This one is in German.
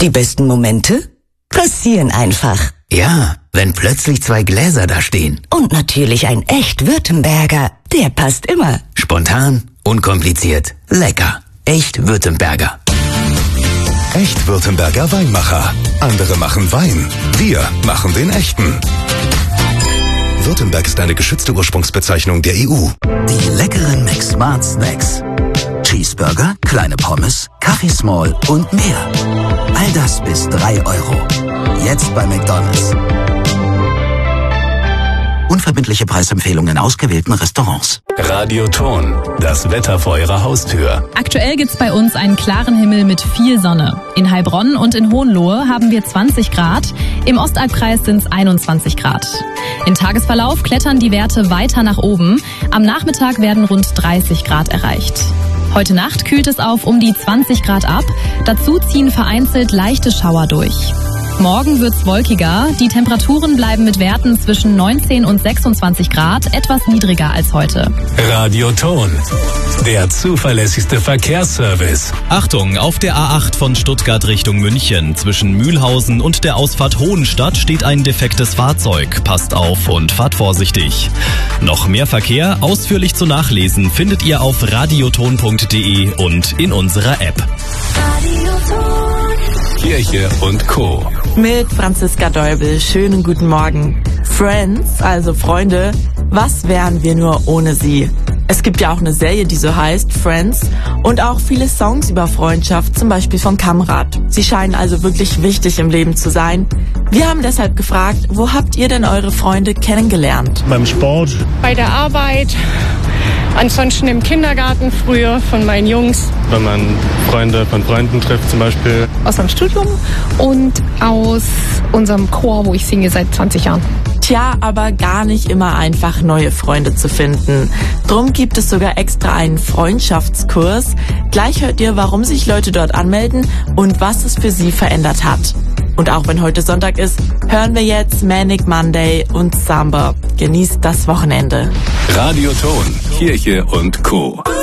Die besten Momente passieren einfach. Ja, wenn plötzlich 2 Gläser da stehen. Und natürlich ein echt Württemberger. Der passt immer. Spontan, unkompliziert, lecker. Echt Württemberger. Echt Württemberger Weinmacher. Andere machen Wein. Wir machen den echten. Württemberg ist eine geschützte Ursprungsbezeichnung der EU. Die leckeren McSmart Snacks. Cheeseburger, kleine Pommes, Kaffee Small und mehr. All das bis 3 €. Jetzt bei McDonald's. Unverbindliche Preisempfehlungen in ausgewählten Restaurants. Radioton, das Wetter vor Ihrer Haustür. Aktuell gibt's bei uns einen klaren Himmel mit viel Sonne. In Heilbronn und in Hohenlohe haben wir 20 Grad, im Ostalbkreis sind's 21 Grad. Im Tagesverlauf klettern die Werte weiter nach oben. Am Nachmittag werden rund 30 Grad erreicht. Heute Nacht kühlt es auf um die 20 Grad ab. Dazu ziehen vereinzelt leichte Schauer durch. Morgen wird's wolkiger. Die Temperaturen bleiben mit Werten zwischen 19 und 26 Grad etwas niedriger als heute. Radioton, der zuverlässigste Verkehrsservice. Achtung, auf der A8 von Stuttgart Richtung München. Zwischen Mühlhausen und der Ausfahrt Hohenstadt steht ein defektes Fahrzeug. Passt auf und fahrt vorsichtig. Noch mehr Verkehr, ausführlich zu nachlesen, findet ihr auf radioton.de und in unserer App. Kirche und Co. Mit Franziska Deubel. Schönen guten Morgen. Friends, also Freunde, was wären wir nur ohne sie? Es gibt ja auch eine Serie, die so heißt, Friends, und auch viele Songs über Freundschaft, zum Beispiel von Kamrat. Sie scheinen also wirklich wichtig im Leben zu sein. Wir haben deshalb gefragt, wo habt ihr denn eure Freunde kennengelernt? Beim Sport. Bei der Arbeit. Ansonsten im Kindergarten früher von meinen Jungs. Wenn man Freunde von Freunden trifft zum Beispiel. Aus dem Studium und aus unserem Chor, wo ich singe seit 20 Jahren. Tja, aber gar nicht immer einfach neue Freunde zu finden. Drum gibt es sogar extra einen Freundschaftskurs. Gleich hört ihr, warum sich Leute dort anmelden und was es für sie verändert hat. Und auch wenn heute Sonntag ist, hören wir jetzt Manic Monday und Samba. Genießt das Wochenende. Radioton, Kirche und Co.